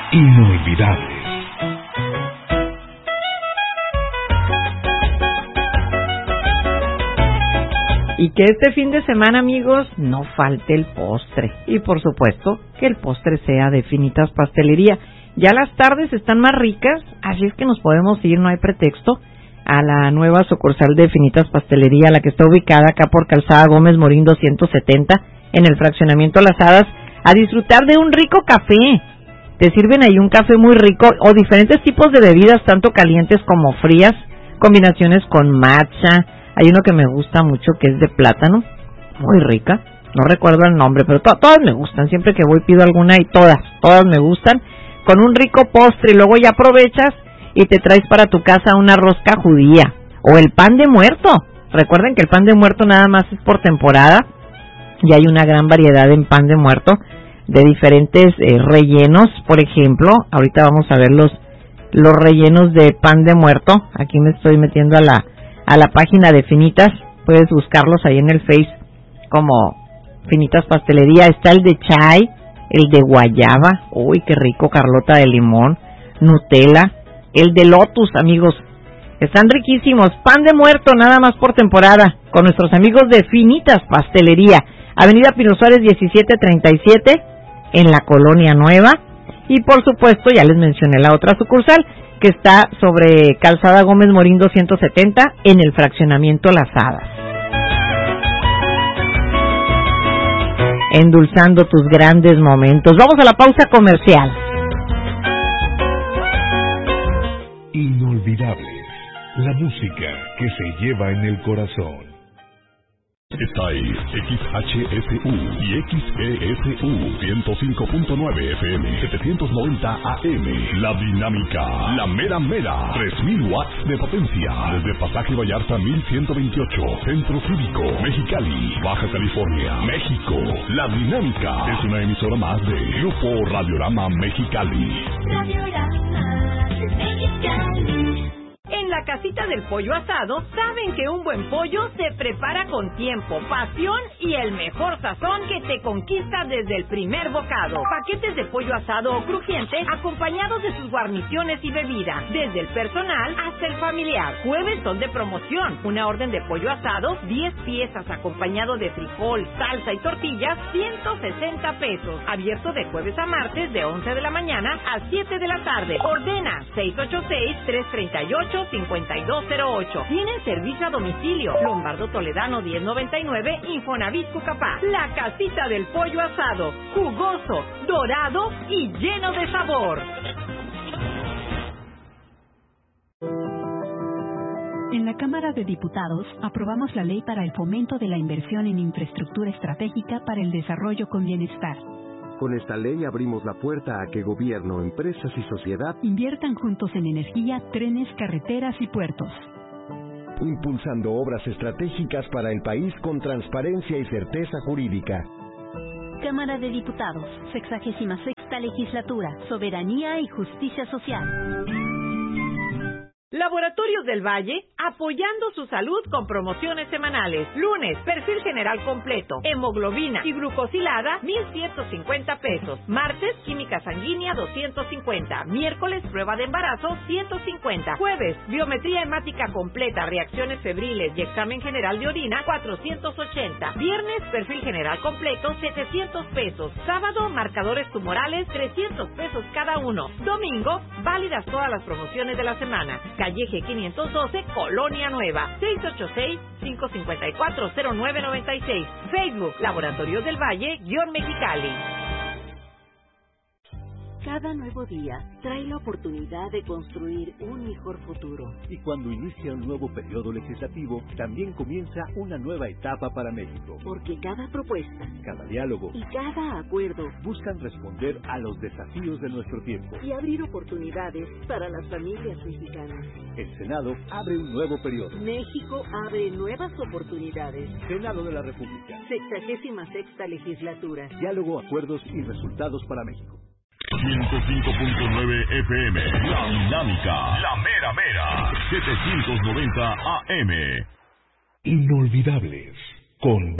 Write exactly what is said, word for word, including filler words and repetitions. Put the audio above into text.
Inolvidables. Y que este fin de semana, amigos, no falte el postre. Y por supuesto, que el postre sea de Finitas Pastelería. Ya las tardes están más ricas, así es que nos podemos ir, no hay pretexto, a la nueva sucursal de Finitas Pastelería, la que está ubicada acá por Calzada Gómez Morín doscientos setenta, en el fraccionamiento Las Hadas, a disfrutar de un rico café. Te sirven ahí un café muy rico o diferentes tipos de bebidas, tanto calientes como frías, combinaciones con matcha. Hay uno que me gusta mucho que es de plátano, muy rica, no recuerdo el nombre, pero to- todas me gustan, siempre que voy pido alguna y todas, todas me gustan, con un rico postre y luego ya aprovechas y te traes para tu casa una rosca judía o el pan de muerto. Recuerden que el pan de muerto nada más es por temporada y hay una gran variedad en pan de muerto de diferentes eh, rellenos. Por ejemplo, ahorita vamos a ver los, los rellenos de pan de muerto. Aquí me estoy metiendo a la a la página de Finitas, puedes buscarlos ahí en el Face como Finitas Pastelería. Está el de chai, el de guayaba, uy, qué rico, Carlota de limón, Nutella, el de lotus, amigos, están riquísimos. Pan de muerto nada más por temporada, con nuestros amigos de Finitas Pastelería, Avenida Pino Suárez diecisiete treinta y siete, en la Colonia Nueva. Y por supuesto, ya les mencioné la otra sucursal, que está sobre Calzada Gómez Morín doscientos setenta, en el fraccionamiento Las Hadas. Endulzando tus grandes momentos. Vamos a la pausa comercial. Inolvidables. La música que se lleva en el corazón. Esta es X H S U y X E S U ciento cinco punto nueve F M, setecientos noventa A M. La dinámica, la mera mera, tres mil watts de potencia. Desde Pasaje Vallarta mil ciento veintiocho, Centro Cívico, Mexicali, Baja California, México. La dinámica es una emisora más de Grupo Radiorama Mexicali. Radiorama Mexicali. En la casita del pollo asado saben que un buen pollo se prepara con tiempo, pasión y el mejor sazón que te conquista desde el primer bocado. Paquetes de pollo asado o crujiente acompañados de sus guarniciones y bebida, desde el personal hasta el familiar. Jueves son de promoción. Una orden de pollo asado, diez piezas acompañado de frijol, salsa y tortillas, ciento sesenta pesos. Abierto de jueves a martes de once de la mañana a siete de la tarde. Ordena seis ocho seis, tres tres ocho, cinco dos cero ocho. Tienen servicio a domicilio. Lombardo Toledano diez noventa y nueve, Infonavit Cucapá. La casita del pollo asado. Jugoso, dorado y lleno de sabor. En la Cámara de Diputados aprobamos la ley para el fomento de la inversión en infraestructura estratégica para el desarrollo con bienestar. Con esta ley abrimos la puerta a que gobierno, empresas y sociedad inviertan juntos en energía, trenes, carreteras y puertos. Impulsando obras estratégicas para el país con transparencia y certeza jurídica. Cámara de Diputados, sexagésima sexta legislatura, soberanía y justicia social. Laboratorios del Valle, apoyando su salud con promociones semanales. Lunes, perfil general completo, hemoglobina y glucosilada, mil ciento cincuenta pesos. Martes, química sanguínea, doscientos cincuenta. Miércoles, prueba de embarazo, ciento cincuenta. Jueves, biometría hemática completa, reacciones febriles y examen general de orina, cuatrocientos ochenta. Viernes, perfil general completo, setecientos pesos. Sábado, marcadores tumorales, trescientos pesos cada uno. Domingo, válidas todas las promociones de la semana. Calle G quinientos doce, Colonia Nueva, seis ocho seis, cinco cinco cuatro, cero nueve nueve seis. Facebook, Laboratorios del Valle, guión Mexicali. Cada nuevo día trae la oportunidad de construir un mejor futuro. Y cuando inicia un nuevo periodo legislativo, también comienza una nueva etapa para México. Porque cada propuesta, cada diálogo y cada acuerdo buscan responder a los desafíos de nuestro tiempo y abrir oportunidades para las familias mexicanas. El Senado abre un nuevo periodo. México abre nuevas oportunidades. Senado de la República. Sexagésima sexta legislatura. Diálogo, acuerdos y resultados para México. ciento cinco punto nueve F M, La Dinámica, la mera mera, setecientos noventa A M. Inolvidables, con